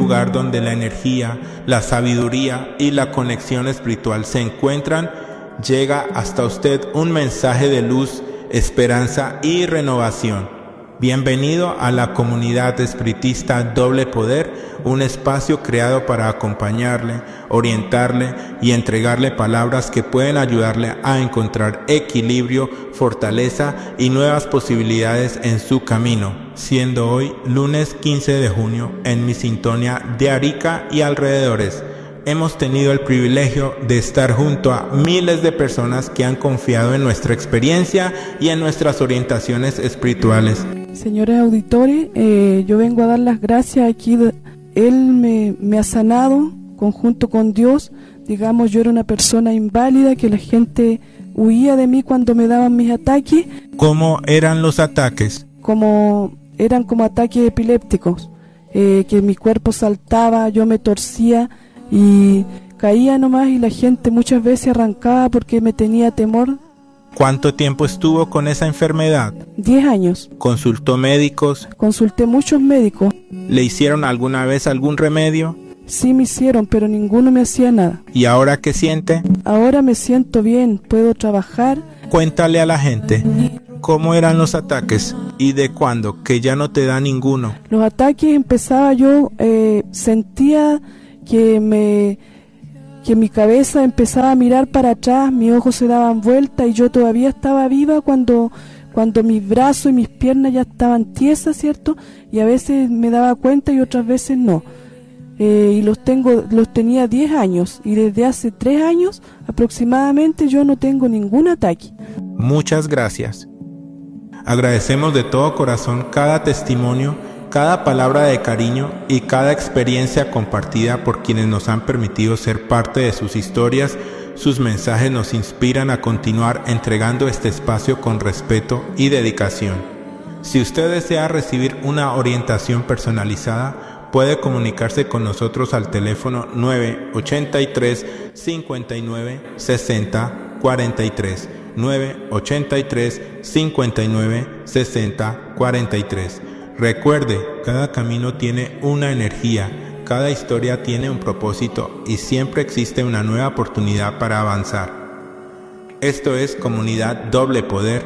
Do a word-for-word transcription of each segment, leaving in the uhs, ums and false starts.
lugar donde la energía, la sabiduría y la conexión espiritual se encuentran, llega hasta usted un mensaje de luz, esperanza y renovación. Bienvenido a la comunidad espiritista Doble Poder, un espacio creado para acompañarle, orientarle y entregarle palabras que pueden ayudarle a encontrar equilibrio, fortaleza y nuevas posibilidades en su camino, siendo hoy lunes quince de junio en mi sintonía de Arica y alrededores. Hemos tenido el privilegio de estar junto a miles de personas que han confiado en nuestra experiencia y en nuestras orientaciones espirituales. Señores auditores, eh, yo vengo a dar las gracias aquí. Él me, me ha sanado conjunto con Dios. Digamos, yo era una persona inválida que la gente huía de mí cuando me daban mis ataques. ¿Cómo eran los ataques? Como eran como ataques epilépticos, eh, que mi cuerpo saltaba, yo me torcía y caía nomás, y la gente muchas veces arrancaba porque me tenía temor. ¿Cuánto tiempo estuvo con esa enfermedad? Diez años. ¿Consultó médicos? Consulté muchos médicos. ¿Le hicieron alguna vez algún remedio? Sí me hicieron, pero ninguno me hacía nada. ¿Y ahora qué siente? Ahora me siento bien, puedo trabajar. Cuéntale a la gente cómo eran los ataques y de cuándo, que ya no te da ninguno. Los ataques empezaba yo, eh, sentía que me... que mi cabeza empezaba a mirar para atrás, mis ojos se daban vuelta y yo todavía estaba viva cuando, cuando mis brazos y mis piernas ya estaban tiesas, ¿cierto? Y a veces me daba cuenta y otras veces no. Eh, y los tengo, los tenía diez años, y desde hace tres años aproximadamente yo no tengo ningún ataque. Muchas gracias. Agradecemos de todo corazón cada testimonio, cada palabra de cariño y cada experiencia compartida por quienes nos han permitido ser parte de sus historias. Sus mensajes nos inspiran a continuar entregando este espacio con respeto y dedicación. Si usted desea recibir una orientación personalizada, puede comunicarse con nosotros al teléfono nueve ocho tres, cinco nueve, seis cero cuatro tres, nueve ocho tres, cinco nueve, seis cero cuatro tres. Recuerde, cada camino tiene una energía, cada historia tiene un propósito y siempre existe una nueva oportunidad para avanzar. Esto es Comunidad Doble Poder,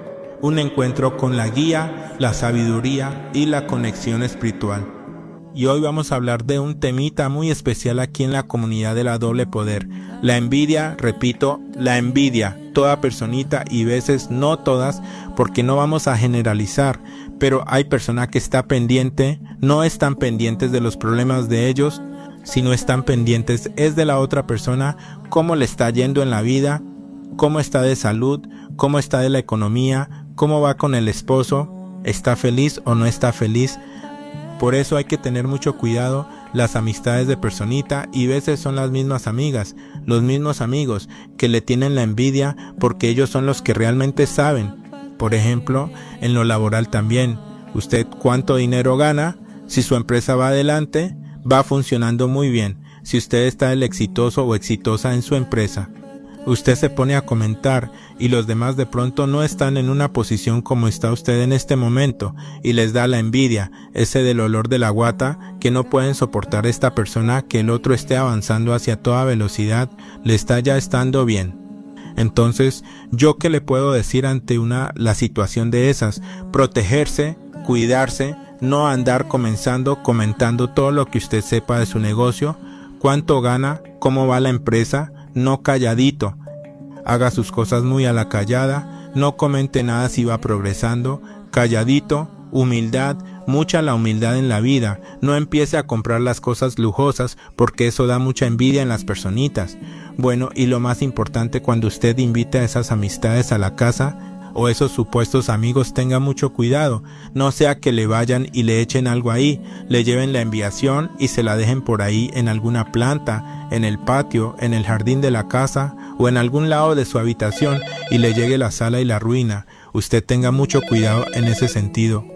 un encuentro con la guía, la sabiduría y la conexión espiritual. Y hoy vamos a hablar de un temita muy especial aquí en la comunidad de la Doble Poder. La envidia, repito, la envidia. Toda personita, y veces no todas, porque no vamos a generalizar, pero hay personas que está pendiente, no están pendientes de los problemas de ellos, sino están pendientes es de la otra persona, cómo le está yendo en la vida, cómo está de salud, cómo está de la economía, cómo va con el esposo, está feliz o no está feliz. Por eso hay que tener mucho cuidado. Las amistades de personita y veces son las mismas amigas, los mismos amigos que le tienen la envidia porque ellos son los que realmente saben. Por ejemplo, en lo laboral también, usted cuánto dinero gana, si su empresa va adelante, va funcionando muy bien, si usted está el exitoso o exitosa en su empresa. Usted se pone a comentar y los demás de pronto no están en una posición como está usted en este momento y les da la envidia, ese del olor de la guata, que no pueden soportar esta persona que el otro esté avanzando hacia toda velocidad, le está ya estando bien. Entonces, ¿yo qué le puedo decir ante una la situación de esas? Protegerse, cuidarse, no andar comenzando comentando todo lo que usted sepa de su negocio, cuánto gana, cómo va la empresa. No calladito, haga sus cosas muy a la callada, no comente nada si va progresando, calladito, humildad, mucha la humildad en la vida, no empiece a comprar las cosas lujosas porque eso da mucha envidia en las personitas. Bueno, y lo más importante, cuando usted invite a esas amistades a la casa o esos supuestos amigos, tenga mucho cuidado, no sea que le vayan y le echen algo ahí, le lleven la enviación y se la dejen por ahí en alguna planta, en el patio, en el jardín de la casa o en algún lado de su habitación y le llegue la sala y la ruina. Usted tenga mucho cuidado en ese sentido.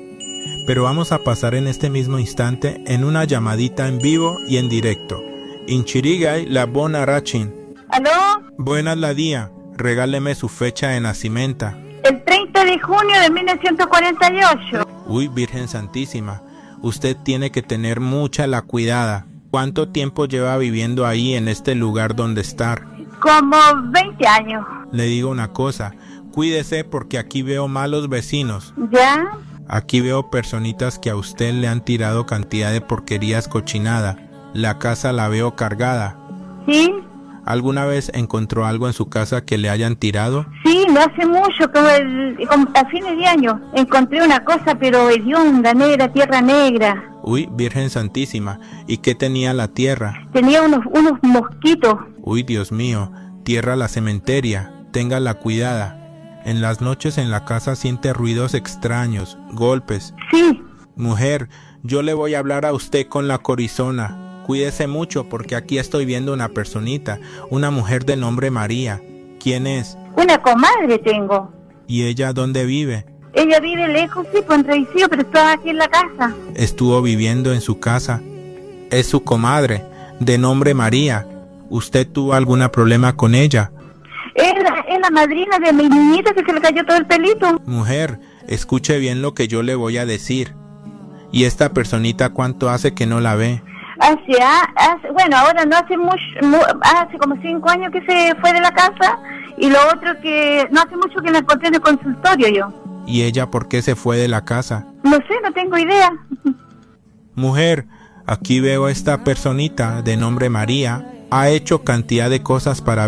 Pero vamos a pasar en este mismo instante en una llamadita en vivo y en directo. Inchirigay la bona rachin. ¿Aló? Buenas la día. Regáleme su fecha de nacimiento. El treinta de junio de mil novecientos cuarenta y ocho. Uy, Virgen Santísima. Usted tiene que tener mucha la cuidada. ¿Cuánto tiempo lleva viviendo ahí en este lugar donde estar? Como veinte años. Le digo una cosa, cuídese porque aquí veo malos vecinos. ¿Ya? Aquí veo personitas que a usted le han tirado cantidad de porquerías cochinada. La casa la veo cargada. ¿Sí? ¿Alguna vez encontró algo en su casa que le hayan tirado? Sí, no hace mucho, como, el, como a fines de año. Encontré una cosa, pero hedionda, negra, tierra negra. Uy, Virgen Santísima, ¿y qué tenía la tierra? Tenía unos, unos mosquitos. Uy, Dios mío, tierra la cementeria, téngala cuidada. En las noches en la casa siente ruidos extraños, golpes. Sí. Mujer, yo le voy a hablar a usted con la corizona. Cuídese mucho porque aquí estoy viendo una personita, una mujer de nombre María. ¿Quién es? Una comadre tengo. ¿Y ella dónde vive? Ella vive lejos, sí, por Entrevicio, pero está aquí en la casa. Estuvo viviendo en su casa. Es su comadre, de nombre María. ¿Usted tuvo algún problema con ella? Es la, es la madrina de mi niñita que se le cayó todo el pelito. Mujer, escuche bien lo que yo le voy a decir. ¿Y esta personita cuánto hace que no la ve? Hace, hace bueno, ahora no hace mucho, mu, hace como cinco años que se fue de la casa. Y lo otro que no hace mucho que la encontré en el consultorio yo. ¿Y ella por qué se fue de la casa? No sé, no tengo idea. Mujer, aquí veo a esta personita de nombre María. Ha hecho cantidad de cosas para